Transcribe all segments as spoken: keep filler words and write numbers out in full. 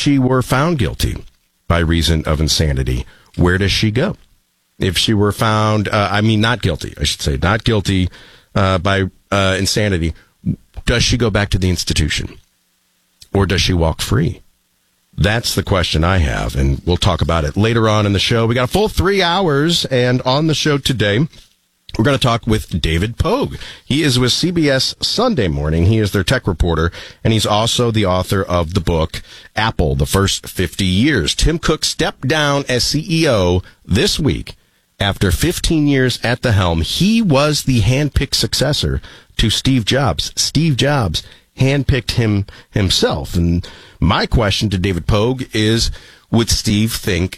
she were found guilty by reason of insanity, where does she go? If she were found, uh, I mean, not guilty, I should say, not guilty uh, by uh, insanity, does she go back to the institution? Or does she walk free? That's the question I have, and we'll talk about it later on in the show. We got a full three hours, and on the show today, we're going to talk with David Pogue. He is with C B S Sunday Morning. He is their tech reporter, and he's also the author of the book, Apple, The First fifty years. Tim Cook stepped down as C E O this week after fifteen years at the helm. He was the handpicked successor to Steve Jobs. Steve Jobs handpicked him himself. And my question to David Pogue is, would Steve think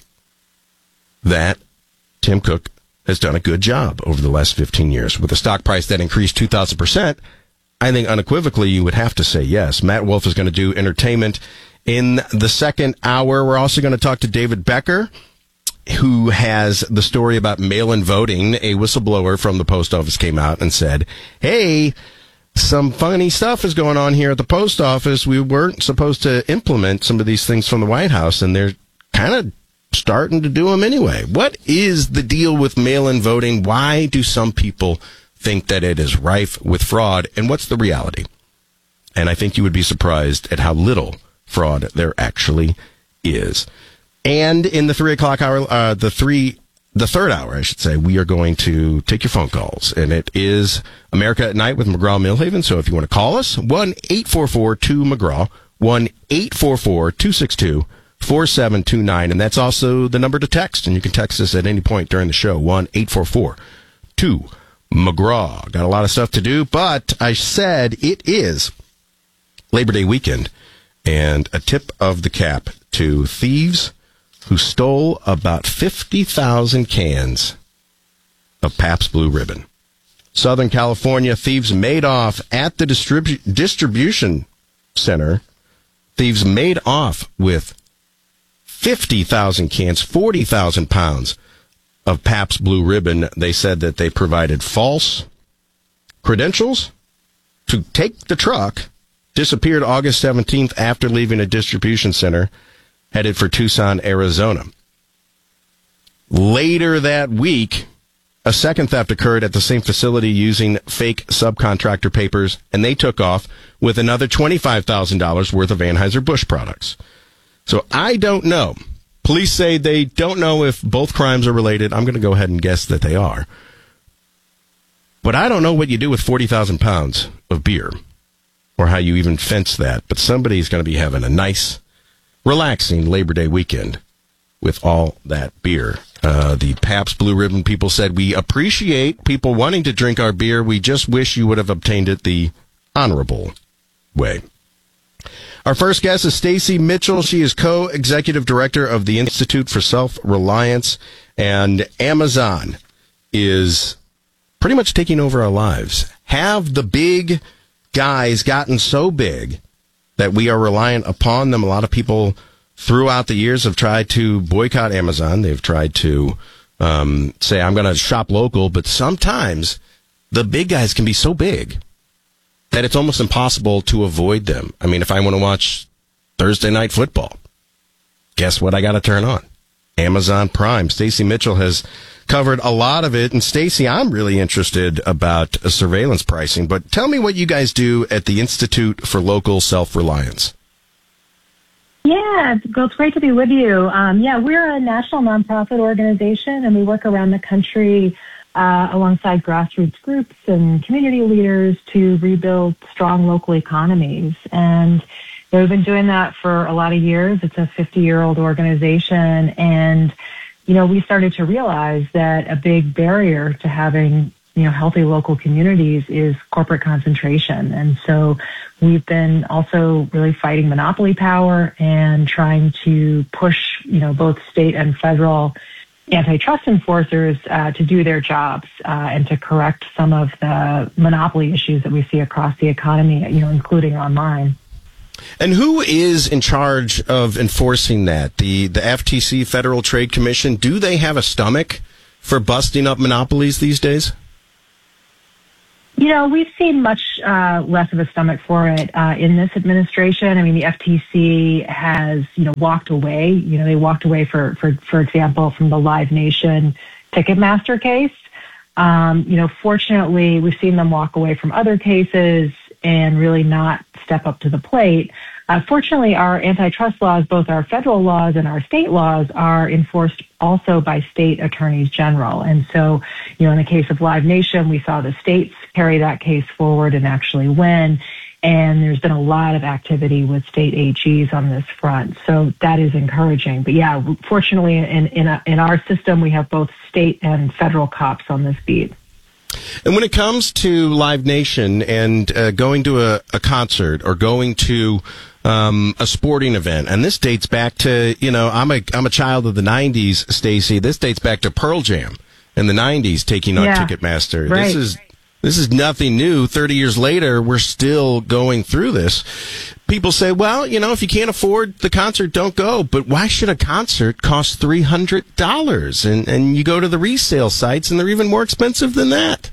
that Tim Cook has done a good job over the last fifteen years? With a stock price that increased two thousand percent, I think unequivocally you would have to say yes. Matt Wolf is going to do entertainment in the second hour. We're also going to talk to David Becker, who has the story about mail-in voting. A whistleblower from the post office came out and said, hey, some funny stuff is going on here at the post office. We weren't supposed to implement some of these things from the White House, and they're kind of starting to do them anyway. What is the deal with mail-in voting? Why do some people think that it is rife with fraud? And what's the reality? And I think you would be surprised at how little fraud there actually is. And in the three o'clock hour, uh, the three, the third hour, I should say, we are going to take your phone calls. And it is America at Night with McGraw Millhaven. So if you want to call us, one eight four four two McGraw, one eight four four two six two four seven two nine, and that's also the number to text, and you can text us at any point during the show, one eight four four two McGraw. Got a lot of stuff to do, but I said it is Labor Day weekend, and a tip of the cap to thieves who stole about fifty thousand cans of Pabst Blue Ribbon. Southern California, thieves made off at the distribu- distribution center. Thieves made off with fifty thousand cans, forty thousand pounds of Pabst Blue Ribbon. They said that they provided false credentials to take the truck, disappeared August seventeenth after leaving a distribution center, headed for Tucson, Arizona. Later that week, a second theft occurred at the same facility using fake subcontractor papers, and they took off with another twenty-five thousand dollars worth of Anheuser-Busch products. So I don't know. Police say they don't know if both crimes are related. I'm going to go ahead and guess that they are. But I don't know what you do with forty thousand pounds of beer or how you even fence that. But somebody's going to be having a nice, relaxing Labor Day weekend with all that beer. Uh, the Pabst Blue Ribbon people said, we appreciate people wanting to drink our beer. We just wish you would have obtained it the honorable way. Our first guest is Stacy Mitchell. She is co-executive director of the Institute for Self-Reliance, and Amazon is pretty much taking over our lives. Have the big guys gotten so big that we are reliant upon them? A lot of people throughout the years have tried to boycott Amazon. They've tried to um, say, I'm going to shop local, but sometimes the big guys can be so big that it's almost impossible to avoid them. I mean, if I want to watch Thursday Night Football, guess what I got to turn on? Amazon Prime. Stacy Mitchell has covered a lot of it. And Stacy, I'm really interested about uh, surveillance pricing, but tell me what you guys do at the Institute for Local Self-Reliance. Yeah, it's great to be with you. Um, yeah, we're a national nonprofit organization, and we work around the country Uh, alongside grassroots groups and community leaders to rebuild strong local economies. And we've been doing that for a lot of years. It's a fifty-year-old organization. And, you know, we started to realize that a big barrier to having, you know, healthy local communities is corporate concentration. And so we've been also really fighting monopoly power and trying to push, you know, both state and federal antitrust enforcers uh, to do their jobs uh, and to correct some of the monopoly issues that we see across the economy, you know, including online. And who is in charge of enforcing that? The the F T C, Federal Trade Commission, do they have a stomach for busting up monopolies these days? You know, we've seen much uh, less of a stomach for it uh, in this administration. I mean, the F T C has, you know, walked away. You know, they walked away, for, for, for example, from the Live Nation Ticketmaster case. Um, you know, fortunately, we've seen them walk away from other cases and really not step up to the plate. Uh, fortunately, our antitrust laws, both our federal laws and our state laws, are enforced also by state attorneys general. And so, you know, in the case of Live Nation, we saw the states carry that case forward and actually win. And there's been a lot of activity with state A Gs on this front. So that is encouraging. But yeah, fortunately, in, in, a, in our system, we have both state and federal cops on this beat. And when it comes to Live Nation and uh, going to a, a concert or going to um, a sporting event, and this dates back to, you know, I'm a I'm a child of the nineties, Stacey. This dates back to Pearl Jam in the nineties, taking on yeah, Ticketmaster. Right. This is this is nothing new. Thirty years later, we're still going through this. People say, well, you know, if you can't afford the concert, don't go. But why should a concert cost three hundred dollars? And, and you go to the resale sites, and they're even more expensive than that.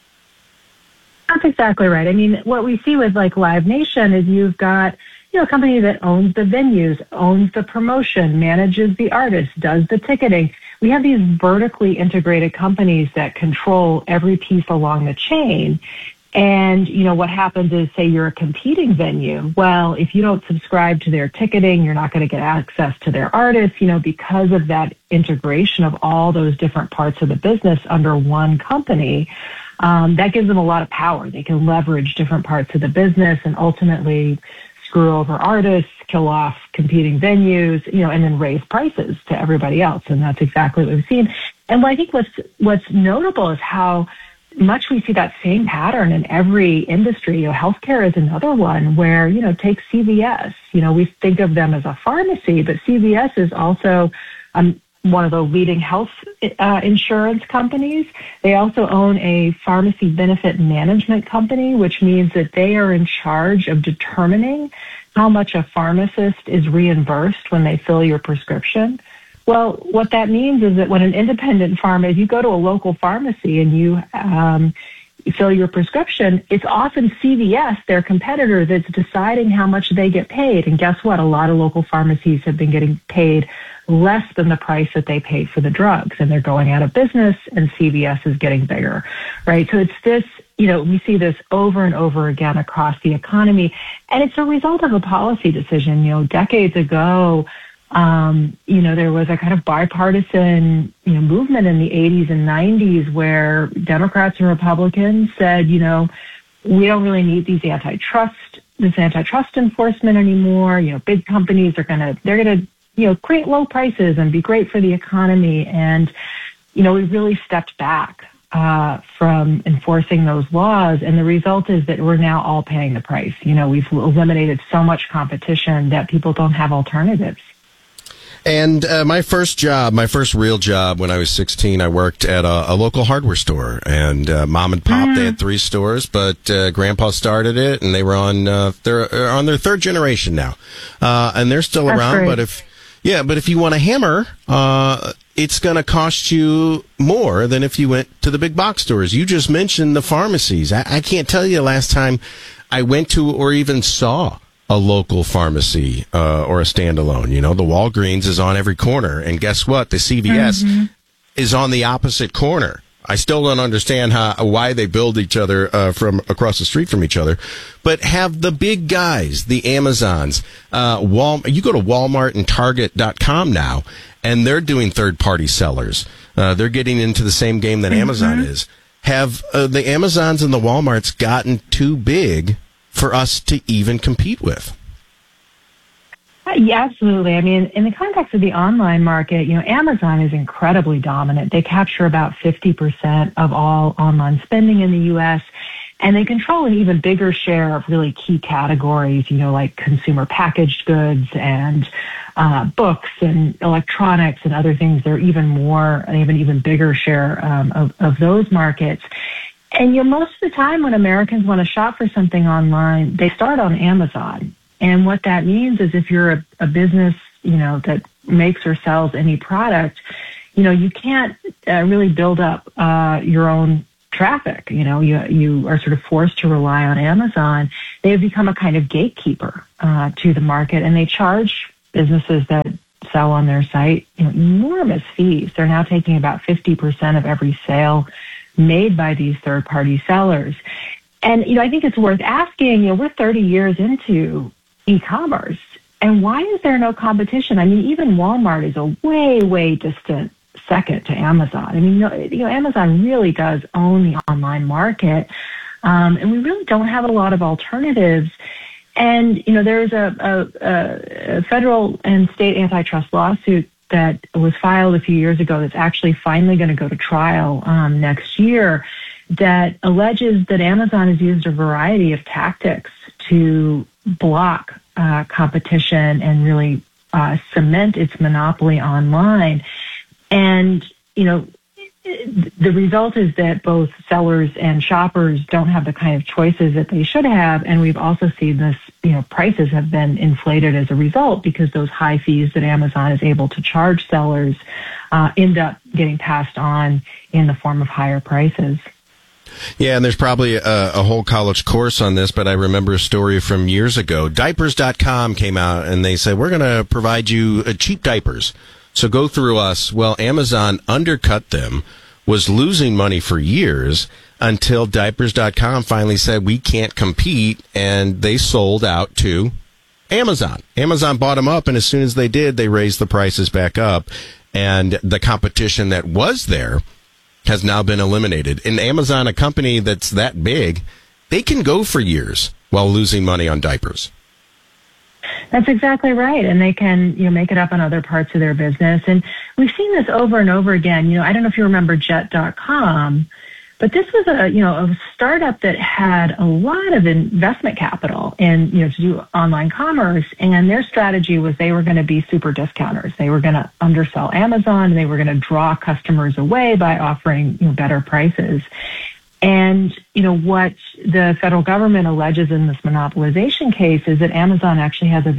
That's exactly right. I mean, what we see with, like, Live Nation is you've got, you know, a company that owns the venues, owns the promotion, manages the artists, does the ticketing. We have these vertically integrated companies that control every piece along the chain. And, you know, what happens is, say you're a competing venue. Well, if you don't subscribe to their ticketing, you're not going to get access to their artists, you know, because of that integration of all those different parts of the business under one company. Um, that gives them a lot of power. They can leverage different parts of the business and ultimately screw over artists, kill off competing venues, you know, and then raise prices to everybody else. And that's exactly what we've seen. And what I think what's, what's notable is how much we see that same pattern in every industry. You know, healthcare is another one where, you know, take C V S. You know, we think of them as a pharmacy, but C V S is also um, one of the leading health uh, insurance companies. They also own a pharmacy benefit management company, which means that they are in charge of determining how much a pharmacist is reimbursed when they fill your prescription. Well, what that means is that when an independent pharmacy, if you go to a local pharmacy and you um, fill your prescription, it's often C V S, their competitor, that's deciding how much they get paid. And guess what? A lot of local pharmacies have been getting paid less than the price that they paid for the drugs, and they're going out of business, and C V S is getting bigger, right? So it's this, you know, we see this over and over again across the economy, and it's a result of a policy decision. You know, decades ago, um, you know, there was a kind of bipartisan, you know, movement in the eighties and nineties where Democrats and Republicans said, you know, we don't really need these antitrust, this antitrust enforcement anymore. You know, big companies are going to, they're going to, you know, create low prices and be great for the economy. And, you know, we really stepped back uh, from enforcing those laws. And the result is that we're now all paying the price. You know, we've eliminated so much competition that people don't have alternatives. And uh, my first job, my first real job when I was sixteen, I worked at a, a local hardware store. And uh, mom and pop, mm. they had three stores, but uh, grandpa started it, and they were on, uh, they're on their third generation now. Uh, and they're still That's around, great. but if Yeah, but if you want a hammer, uh, it's going to cost you more than if you went to the big box stores. You just mentioned the pharmacies. I, I can't tell you the last time I went to or even saw a local pharmacy uh, or a standalone. You know, the Walgreens is on every corner, and guess what? The C V S mm-hmm. is on the opposite corner. I still don't understand how why they build each other uh, from across the street from each other, but have the big guys, the Amazons, uh, Wal. You go to Walmart and Target dot com now, and they're doing third party sellers. Uh, they're getting into the same game that mm-hmm. Amazon is. Have uh, the Amazons and the Walmarts gotten too big for us to even compete with? Yeah, absolutely. I mean, in the context of the online market, you know, Amazon is incredibly dominant. They capture about fifty percent of all online spending in the U S, and they control an even bigger share of really key categories, you know, like consumer packaged goods and uh, books and electronics and other things. They're even more, they have an even bigger share um, of, of those markets. And, you know, most of the time when Americans want to shop for something online, they start on Amazon. And what that means is if you're a, a business, you know, that makes or sells any product, you know, you can't uh, really build up uh, your own traffic. You know, you you are sort of forced to rely on Amazon. They have become a kind of gatekeeper uh, to the market, and they charge businesses that sell on their site, you know, enormous fees. They're now taking about fifty percent of every sale made by these third-party sellers. And, you know, I think it's worth asking, you know, we're thirty years into e-commerce, and why is there no competition? I mean, even Walmart is a way, way distant second to Amazon. I mean, you know, Amazon really does own the online market, um, and we really don't have a lot of alternatives. And, you know, there's a, a, a federal and state antitrust lawsuit that was filed a few years ago that's actually finally going to go to trial um, next year that alleges that Amazon has used a variety of tactics to block uh, competition and really uh, cement its monopoly online. And, you know, the result is that both sellers and shoppers don't have the kind of choices that they should have. And we've also seen this, you know, prices have been inflated as a result because those high fees that Amazon is able to charge sellers uh, end up getting passed on in the form of higher prices. Yeah, and there's probably a, a whole college course on this, but I remember a story from years ago. Diapers dot com came out and they said, we're going to provide you uh, cheap diapers. So go through us. Well, Amazon undercut them, was losing money for years until Diapers dot com finally said, we can't compete, and they sold out to Amazon. Amazon bought them up, and as soon as they did, they raised the prices back up, and the competition that was there has now been eliminated. And Amazon, a company that's that big, they can go for years while losing money on diapers. That's exactly right. And they can, you know, make it up on other parts of their business. And we've seen this over and over again. You know, I don't know if you remember Jet dot com, but this was a, you know, a startup that had a lot of investment capital in, you know, to do online commerce. And their strategy was they were going to be super discounters. They were going to undersell Amazon, and they were going to draw customers away by offering, you know, better prices. And, you know, what the federal government alleges in this monopolization case is that Amazon actually has a